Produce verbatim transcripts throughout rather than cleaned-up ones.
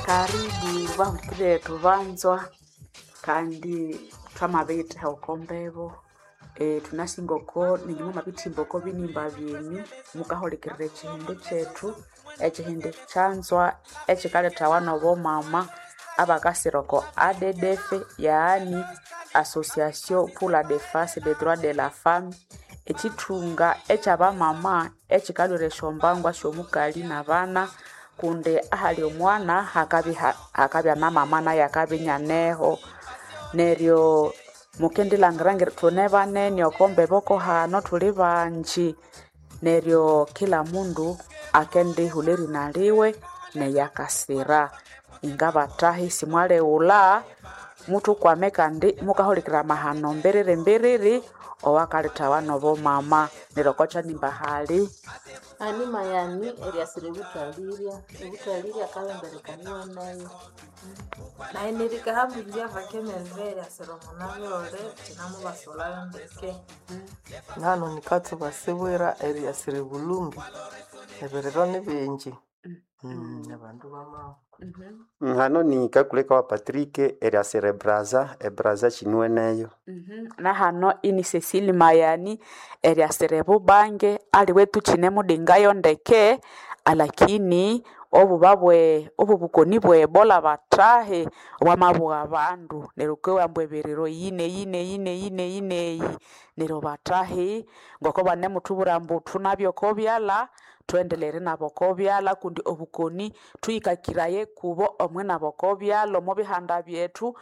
Karibu bahulire tubanzwa kandi twamabitha okombevo e, tunasingoko ninyuma mabithimboko binimba byeni mukahulikirira ekihindi kyethu ekihindi kyanzwa ekikalethawa nobomama abakasiroko A D D F, yaani Association pour la Défense des Droits de la Femme, ekithunga ekyabamama ekikalwira esyombangwa syomukali nabana kundi ahali omwana hakabi hakabya na mama naye akabinyaneho neryo mukendilangirangire thune banene okombevo hano thuli banji neryo kila mundu akendihula erina liwe neyakasira ingabathahi simwaleghula muthukwame kandi mukahulikira amahano mbiriri mbiriri owakalithawa nobomama neryo kokyanimba hali Ani mayani eriasire butalirya butalirya kalemberekaniwa nayo nainirika hambilia vakemerere eriasire omunabirore kinamubasolhayo ndeke nano nikatsu basibwira eriasire bulungi ebiriro nibingi mm abandu bama Mm, hano ni kakuleka wa Patrick eriasire braza ebraza chinwe neyo Mhm. na hano ini Cecile Mayani eriasire bubange ali wetu chine mudingayo ndeke alakini obu babwe obu bukoni bwe bola batahe wamabu abandu neryo kwambwe biriro yine yine yine yine yine neryo batahe ngoko bane muthubura mbuthu nabyo kobyala twendelere nabo kobyala kundi obukoni tuyikakiraye kubo omwe nabo kobyala omo bihanda byethu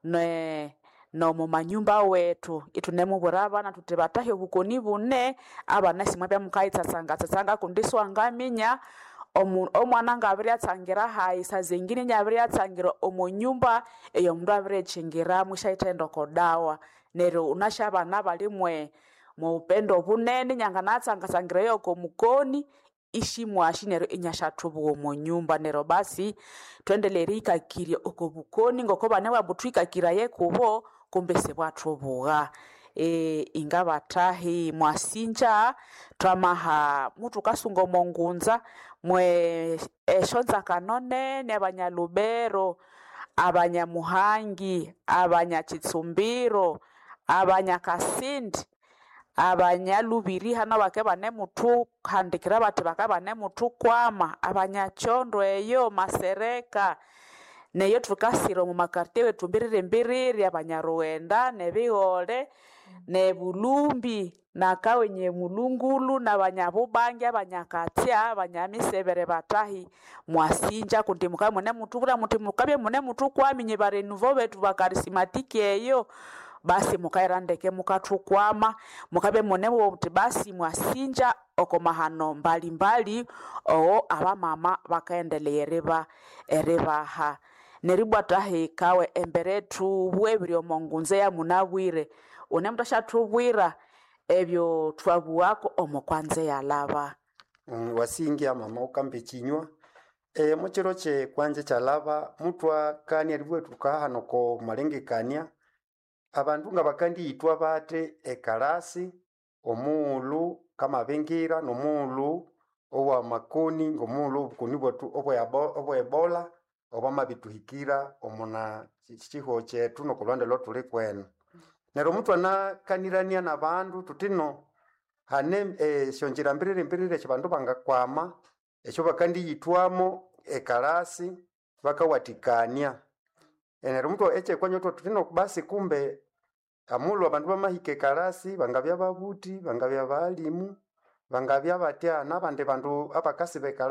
ne no mumanyumba wetu itunemubura abana tuti batahe obukoni bune abana simwe byamukayitsasanga tsasanga kundi swangaminya omwana ngabiri atsangira hayi sazengine nyabiri atsangira omonyumba eyo mundu abiri echingira mushaitendo kodawa neryo unashabana balimwe mu upendo bunene nyanga natsanga sangira yoko mukoni ishimwashi neryo inyashathubuwa omonyumba neryo basi twendelere ikakirye okobukoni ngoko bane babutwikakiraye kubo kumbe sebwathubuwa e ingabathahi mwasinja twamaha mutu kasunga omongunza mwe eshonza kanone nebanyalubero abanyamuhangi abanyachitsumbiro abanyakasindi abanyalubiri hano bake bane mutu handikira bati baka bane mutu kwama abanyachondo eyo masereka neyo tukasiro mu makarte wetu mbirire mbirire abanyaruenda nebihole nebulumbi nakawenye mulungulu nabanyabubange abanyakatya abanyamisebere batahi mwasinja kundi mukabe mune mutu kura muti mukabe mune mutu kwaminye barenuvo betu bakarismatiki eyo basi mukairandeke mukathukwama mukabe mune muti basi mwasinja okomahano mbali mbali oo abamama bakaendeleye riba eribaha neribwatahi kawe emberetu bwebiri omongunze ya munabwire une mutashathubwira ebyo twabuwako omokwanze yalaba mm, wasingia mama ukambe chinywa e muchiro che kwanje chalaba mutwa kani alibwe tukahano ko malengekania abandu nga bakandi itwa bate ekalasi omulu kama bengira nomulu owa makoni ngomulu kuni bwatu obwe obwe ebola obama bituhikira omuna chiho chetu no kulwanda lotule kwenu nero mutwa na kanirania na bandu tutino hane e, shonjira mbirire mbirire chibandu bangakwama ekyo bakandi yitwamo ekalasi bakawatikania enero mutwa eche kwanyo tutino basi kumbe amulu abantu bamahike kalasi bangabya babuti bangabya balimu bangabya batya nabandi bandu abakasi bekala